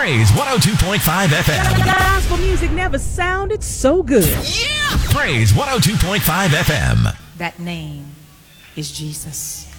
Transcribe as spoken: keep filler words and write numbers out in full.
Praise one oh two point five F M. Gospel music never sounded so good. Yeah! Praise one oh two point five F M. That name is Jesus.